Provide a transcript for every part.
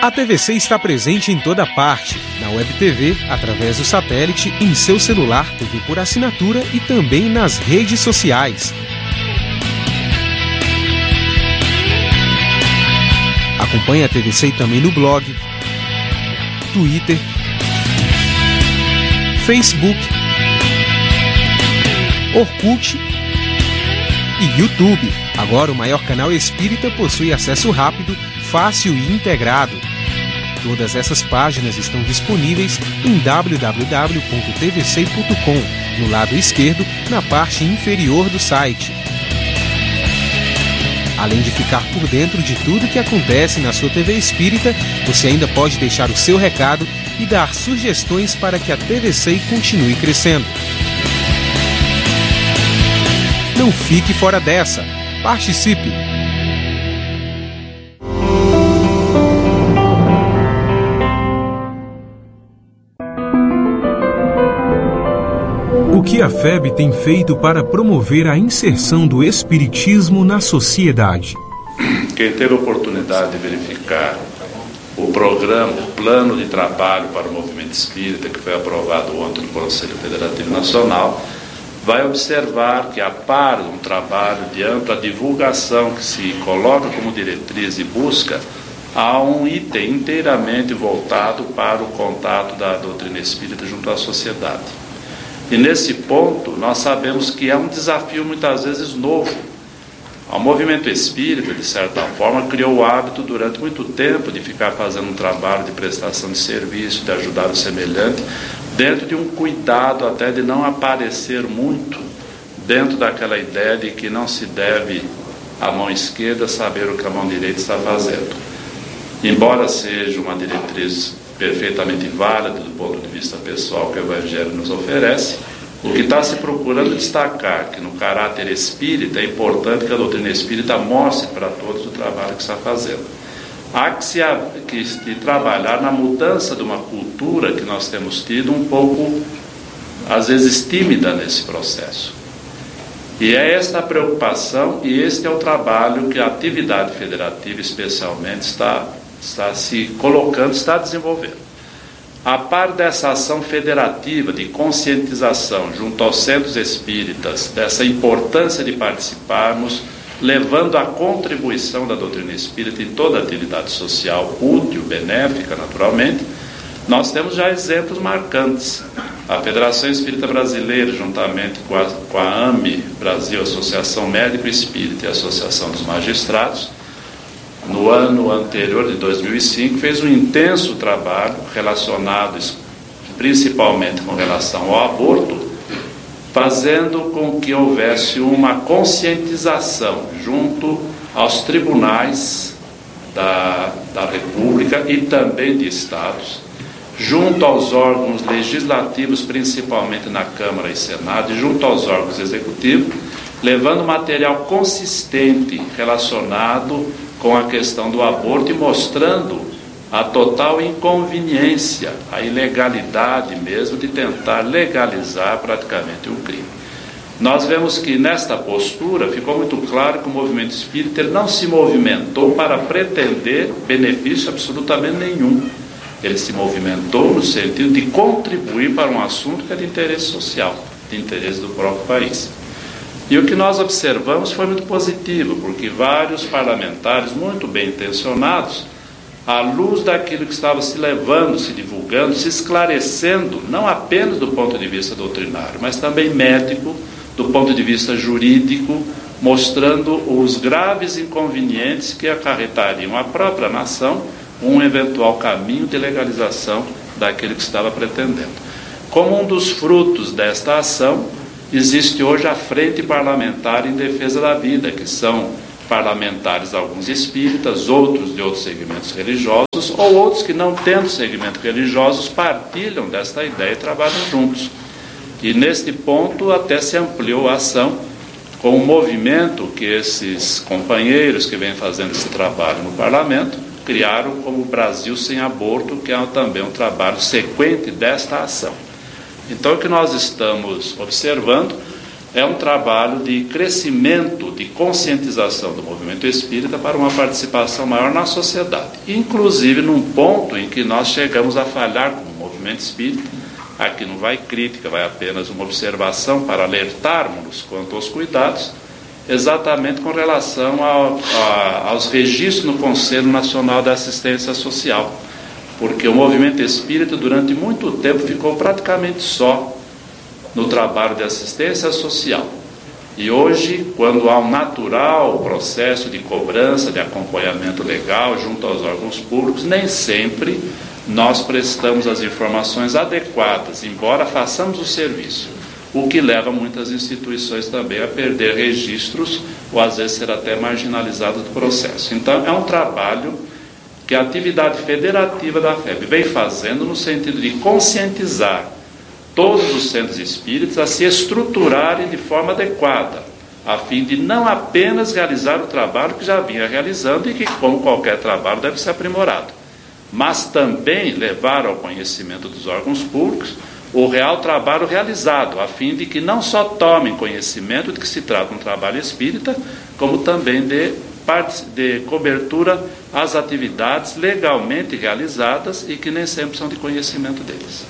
A TVC está presente em toda parte, na Web TV, através do satélite, em seu celular, TV por assinatura e também nas redes sociais. Acompanhe a TVC também no blog, Twitter, Facebook, Orkut e YouTube. Agora o maior canal espírita possui acesso rápido, fácil e integrado. Todas essas páginas estão disponíveis em www.tvc.com, no lado esquerdo, na parte inferior do site. Além de ficar por dentro de tudo que acontece na sua TV Espírita, você ainda pode deixar o seu recado e dar sugestões para que a TVC continue crescendo. Não fique fora dessa. Participe! O que a FEB tem feito para promover a inserção do espiritismo na sociedade? Quem teve a oportunidade de verificar o programa, o plano de trabalho para o movimento espírita, que foi aprovado ontem no Conselho Federativo Nacional, vai observar que, a par de um trabalho de ampla divulgação que se coloca como diretriz e busca, há um item inteiramente voltado para o contato da doutrina espírita junto à sociedade. E nesse ponto, nós sabemos que é um desafio muitas vezes novo. O movimento espírita, de certa forma, criou o hábito durante muito tempo de ficar fazendo um trabalho de prestação de serviço, de ajudar o semelhante, dentro de um cuidado até de não aparecer muito, dentro daquela ideia de que não se deve a mão esquerda saber o que a mão direita está fazendo. Embora seja uma diretriz perfeitamente válida do ponto de vista pessoal que o Evangelho nos oferece, o que está se procurando destacar que no caráter espírita é importante que a doutrina espírita mostre para todos o trabalho que está fazendo. Há que se trabalhar na mudança de uma cultura que nós temos tido um pouco, às vezes, tímida nesse processo. E é esta a preocupação e este é o trabalho que a atividade federativa especialmente está se colocando, está desenvolvendo. A par dessa ação federativa de conscientização junto aos centros espíritas, dessa importância de participarmos, levando a contribuição da doutrina espírita em toda a atividade social, útil, benéfica, naturalmente, nós temos já exemplos marcantes. A Federação Espírita Brasileira, juntamente com a AME, Brasil, Associação Médico Espírita e a Associação dos Magistrados, no ano anterior, de 2005, fez um intenso trabalho relacionado principalmente com relação ao aborto, fazendo com que houvesse uma conscientização junto aos tribunais da República e também de estados, junto aos órgãos legislativos, principalmente na Câmara e Senado, e junto aos órgãos executivos, levando material consistente relacionado com a questão do aborto e mostrando a total inconveniência, a ilegalidade mesmo de tentar legalizar praticamente um crime. Nós vemos que nesta postura ficou muito claro que o movimento espírita ele não se movimentou para pretender benefício absolutamente nenhum. Ele se movimentou no sentido de contribuir para um assunto que é de interesse social, de interesse do próprio país. E o que nós observamos foi muito positivo, porque vários parlamentares muito bem intencionados, à luz daquilo que estava se levando, se divulgando, se esclarecendo, não apenas do ponto de vista doutrinário, mas também médico, do ponto de vista jurídico, mostrando os graves inconvenientes que acarretariam à própria nação um eventual caminho de legalização daquilo que estava pretendendo. Como um dos frutos desta ação, existe hoje a Frente Parlamentar em Defesa da Vida, que são parlamentares, alguns espíritas, outros de outros segmentos religiosos, ou outros que, não tendo segmento religiosos, partilham desta ideia e trabalham juntos. E neste ponto até se ampliou a ação com o movimento que esses companheiros que vêm fazendo esse trabalho no parlamento criaram como Brasil Sem Aborto, que é também um trabalho sequente desta ação. Então, o que nós estamos observando é um trabalho de crescimento, de conscientização do movimento espírita para uma participação maior na sociedade. Inclusive num ponto em que nós chegamos a falhar como movimento espírita, aqui não vai crítica, vai apenas uma observação para alertarmos quanto aos cuidados, exatamente com relação aos registros no Conselho Nacional da Assistência Social, porque o movimento espírita durante muito tempo ficou praticamente só no trabalho de assistência social. E hoje, quando há um natural processo de cobrança, de acompanhamento legal junto aos órgãos públicos, nem sempre nós prestamos as informações adequadas, embora façamos o serviço, o que leva muitas instituições também a perder registros ou às vezes ser até marginalizadas do processo. Então é um trabalho que a atividade federativa da FEB vem fazendo no sentido de conscientizar todos os centros espíritas a se estruturarem de forma adequada, a fim de não apenas realizar o trabalho que já vinha realizando e que, como qualquer trabalho, deve ser aprimorado, mas também levar ao conhecimento dos órgãos públicos o real trabalho realizado, a fim de que não só tomem conhecimento de que se trata de um trabalho espírita, como também de cobertura às atividades legalmente realizadas e que nem sempre são de conhecimento deles.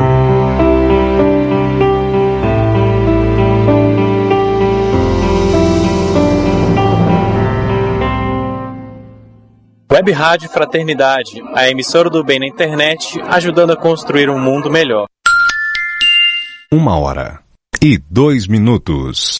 Web Rádio Fraternidade, a emissora do bem na internet, ajudando a construir um mundo melhor. 1h02.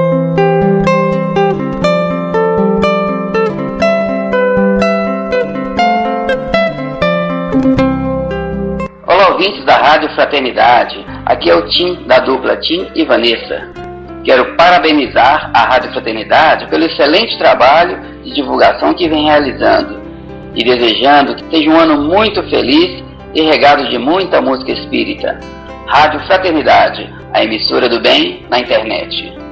Olá, ouvintes da Rádio Fraternidade. Aqui é o Tim, da dupla Tim e Vanessa. Quero parabenizar a Rádio Fraternidade pelo excelente trabalho de divulgação que vem realizando e desejando que seja um ano muito feliz e regado de muita música espírita. Rádio Fraternidade, a emissora do bem na internet.